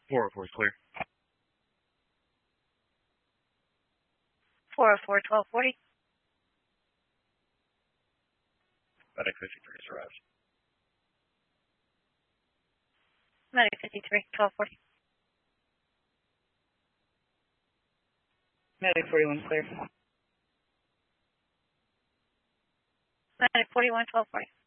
404 is clear. 404, 1240. Medic 53 has arrived. Medic 53, 1240. Medic 41 clear. Medic 41, 1240.